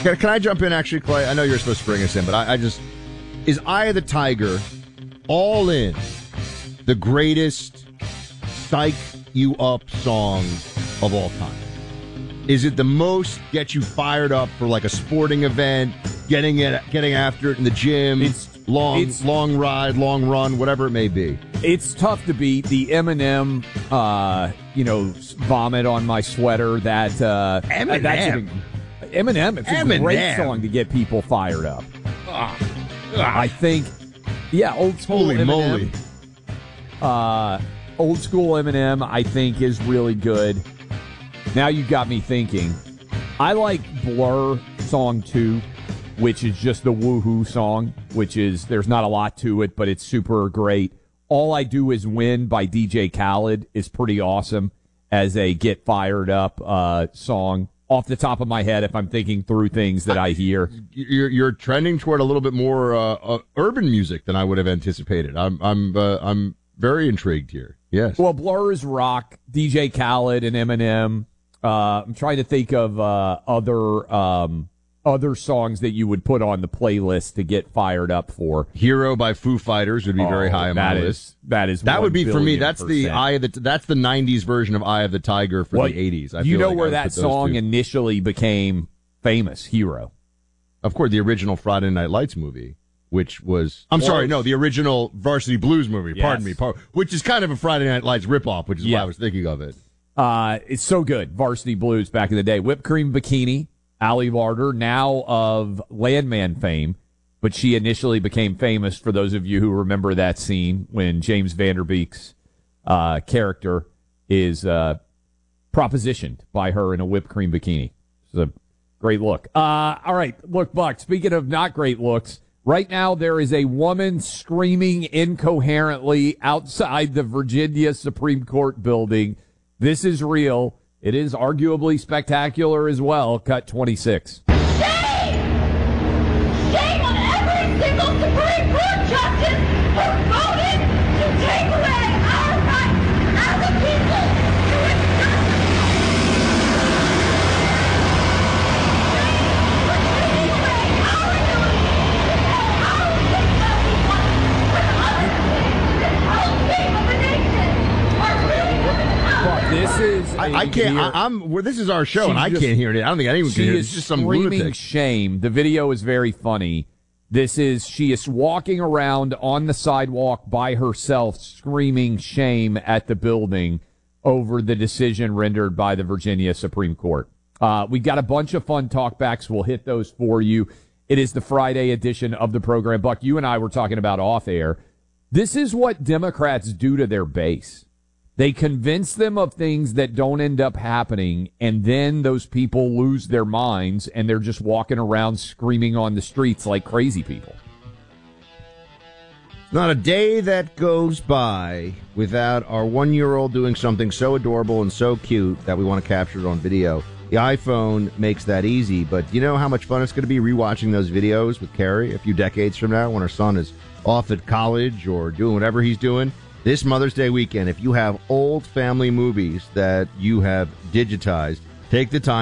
Can I jump in, actually, Clay? I know you're supposed to bring us in, but I just... Is Eye of the Tiger, All In, the greatest psych you up song of all time? Is it the most get you fired up for like a sporting event, getting after it in the gym, long ride, long run, whatever it may be? It's tough to beat the Eminem, vomit on my sweater. Eminem. It's a great song to get people fired up. I think, old school Holy Eminem. moly. Old school Eminem, I think, is really good. Now you got me thinking. I like Blur Song 2, which is just the woohoo song, there's not a lot to it, but it's super great. All I Do Is Win by DJ Khaled is pretty awesome as a get fired up song. Off the top of my head, if I'm thinking through things that I hear. You're trending toward a little bit more urban music than I would have anticipated. I'm very intrigued here. Yes. Well, Blur is rock, DJ Khaled and Eminem. I'm trying to think of other songs that you would put on the playlist to get fired up for. Hero by Foo Fighters would be very high on my list. That would be for me. That's the that's the '90s version of Eye of the Tiger for the '80s. You know where that song initially became famous? Hero. Of course, the original Friday Night Lights movie, which was the original Varsity Blues movie. Yes. Pardon me, which is kind of a Friday Night Lights ripoff, which is why I was thinking of it. It's so good. Varsity Blues back in the day. Whipped Cream Bikini. Ali Larter, now of Landman fame, but she initially became famous, for those of you who remember that scene, when James Van Der Beek's character is propositioned by her in a whipped cream bikini. It's a great look. All right, look, Buck, speaking of not great looks, right now there is a woman screaming incoherently outside the Virginia Supreme Court building. This is real. It is arguably spectacular as well. Cut 26. Shame! Shame on every single Supreme Court justice who voted to take away our rights as a people to express for taking away our ability to tell our things that we want when others in this whole game of the nation are really moving out. This is this is our show, and I can't hear it. I don't think anyone can hear it. It's just some lunatic. Shame. The video is very funny. She is walking around on the sidewalk by herself, screaming shame at the building over the decision rendered by the Virginia Supreme Court. We got a bunch of fun talkbacks. We'll hit those for you. It is the Friday edition of the program. Buck, you and I were talking about off air. This is what Democrats do to their base. They convince them of things that don't end up happening, and then those people lose their minds, and they're just walking around screaming on the streets like crazy people. Not a day that goes by without our 1-year-old doing something so adorable and so cute that we want to capture it on video. The iPhone makes that easy, but you know how much fun it's going to be rewatching those videos with Carrie a few decades from now when her son is off at college or doing whatever he's doing? This Mother's Day weekend, if you have old family movies that you have digitized, take the time